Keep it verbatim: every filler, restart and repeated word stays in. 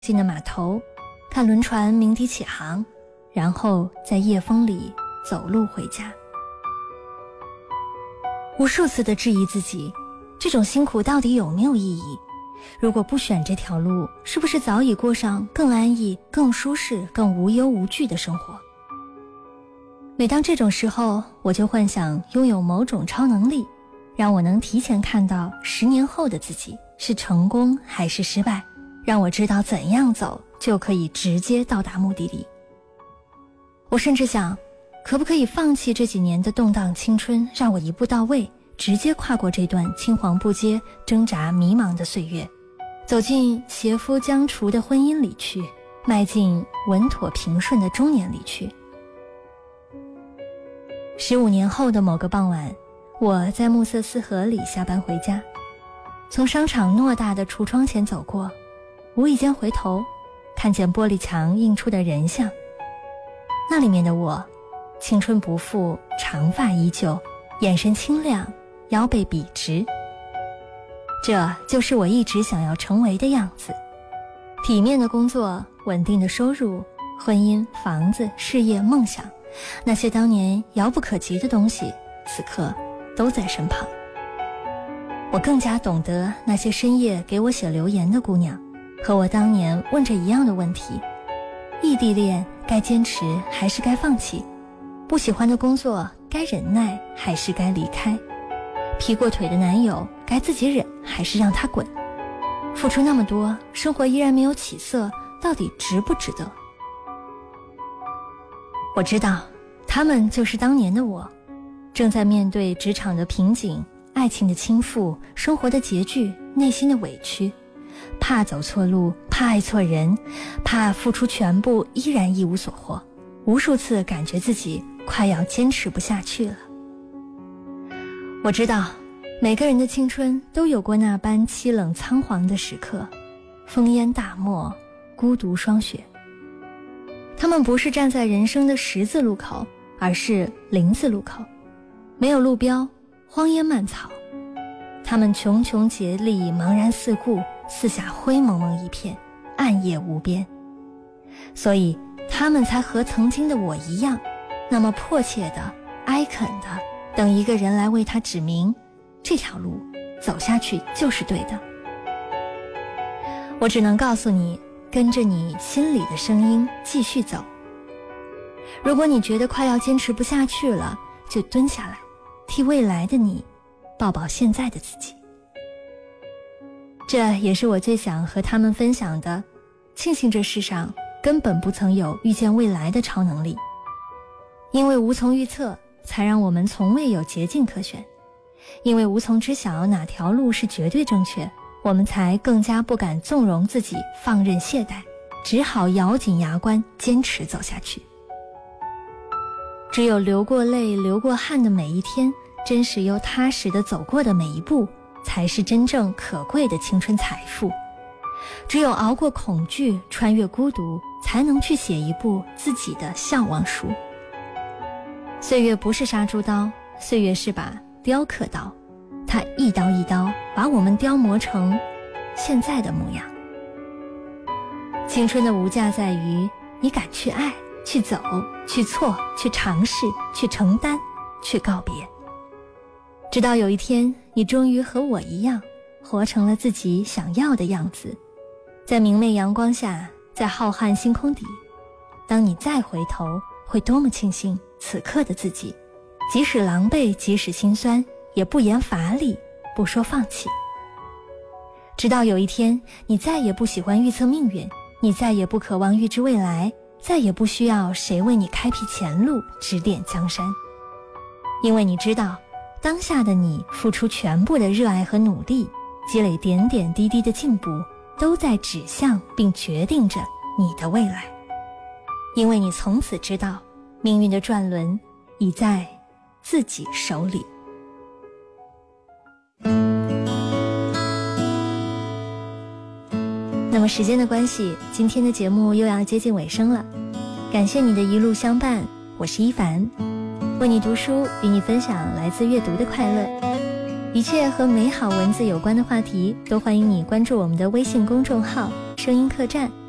进的码头，看轮船鸣笛起航，然后在夜风里走路回家。无数次的质疑自己，这种辛苦到底有没有意义？如果不选这条路，是不是早已过上更安逸、更舒适、更无忧无惧的生活？每当这种时候，我就幻想拥有某种超能力，让我能提前看到十年后的自己是成功还是失败，让我知道怎样走就可以直接到达目的地。我甚至想，可不可以放弃这几年的动荡青春，让我一步到位，直接跨过这段青黄不接、挣扎迷茫的岁月，走进携夫将除的婚姻里去，迈进稳妥平顺的中年里去。十五年后的某个傍晚，我在暮色四合里下班回家，从商场偌大的橱窗前走过，无意间回头，看见玻璃墙映出的人像。那里面的我，青春不复，长发依旧，眼神清亮，腰背笔直。这就是我一直想要成为的样子。体面的工作，稳定的收入，婚姻、房子、事业、梦想，那些当年遥不可及的东西，此刻都在身旁。我更加懂得那些深夜给我写留言的姑娘，和我当年问着一样的问题：异地恋该坚持还是该放弃？不喜欢的工作该忍耐还是该离开？劈过腿的男友该自己忍还是让他滚？付出那么多，生活依然没有起色，到底值不值得？我知道，他们就是当年的我，正在面对职场的瓶颈、爱情的倾覆、生活的拮据、内心的委屈，怕走错路，怕爱错人，怕付出全部依然一无所获，无数次感觉自己快要坚持不下去了。我知道，每个人的青春都有过那般凄冷苍黄的时刻，烽烟大漠，孤独霜雪。他们不是站在人生的十字路口，而是零字路口，没有路标，荒烟蔓草。他们穷穷竭力，茫然四顾，四下灰蒙蒙一片，暗夜无边。所以他们才和曾经的我一样，那么迫切的、哀恳的等一个人来为他指明，这条路走下去就是对的。我只能告诉你，跟着你心里的声音继续走。如果你觉得快要坚持不下去了，就蹲下来，替未来的你抱抱现在的自己。这也是我最想和他们分享的，庆幸这世上根本不曾有预见未来的超能力，因为无从预测，才让我们从未有捷径可选，因为无从知晓哪条路是绝对正确，我们才更加不敢纵容自己放任懈怠，只好咬紧牙关坚持走下去。只有流过泪流过汗的每一天，真实又踏实地走过的每一步，才是真正可贵的青春财富。只有熬过恐惧，穿越孤独，才能去写一部自己的向往书。岁月不是杀猪刀，岁月是把雕刻刀，它一刀一刀把我们雕磨成现在的模样。青春的无价在于你敢去爱，去走，去错，去尝试，去承担，去告别。直到有一天，你终于和我一样，活成了自己想要的样子，在明媚阳光下，在浩瀚星空底，当你再回头，会多么庆幸此刻的自己，即使狼狈，即使心酸，也不言乏力，不说放弃。直到有一天，你再也不喜欢预测命运，你再也不渴望预知未来，再也不需要谁为你开辟前路，指点江山。因为你知道，当下的你付出全部的热爱和努力，积累点点滴滴的进步，都在指向并决定着你的未来。因为你从此知道，命运的转轮已在自己手里。那么时间的关系，今天的节目又要接近尾声了。感谢你的一路相伴，我是一凡，为你读书，与你分享来自阅读的快乐。一切和美好文字有关的话题，都欢迎你关注我们的微信公众号声音客栈。